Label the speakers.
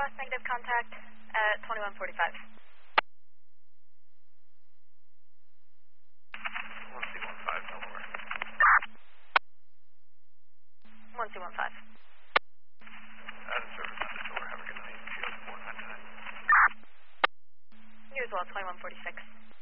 Speaker 1: lost negative contact at 2145.
Speaker 2: 1215, nowhere.
Speaker 1: 1215.
Speaker 2: Out of service on the door. Have a good night. Field 4 that time.
Speaker 1: You as well, 2146.